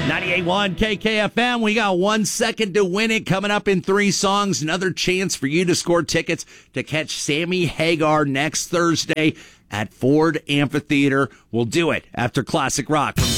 98.1 KKFM. We got 1 second to win it. Coming up in 3 songs. Another chance for you to score tickets to catch Sammy Hagar next Thursday at Ford Amphitheater. We'll do it after Classic Rock from